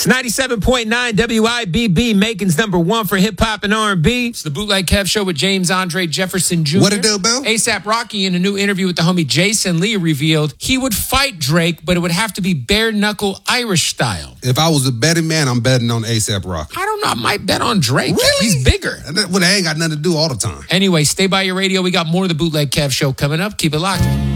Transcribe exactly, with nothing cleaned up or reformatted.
It's ninety-seven point nine W I B B, Macon's number one for hip-hop and R and B. It's the Bootleg Kev Show with James Andre Jefferson Junior What it do, Bill? A$AP Rocky, in a new interview with the homie Jason Lee, revealed he would fight Drake, but it would have to be bare-knuckle Irish style. If I was a betting man, I'm betting on A$AP Rocky. I don't know. I might bet on Drake. Really? He's bigger. Well, that ain't got nothing to do all the time. Anyway, stay by your radio. We got more of the Bootleg Kev Show coming up. Keep it locked.